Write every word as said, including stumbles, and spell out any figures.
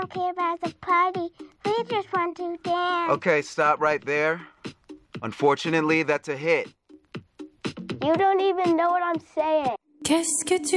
don't care about the party. We just want to dance. Okay, stop right there. Unfortunately, that's a hit. You don't even know what I'm saying. Qu'est-ce que tu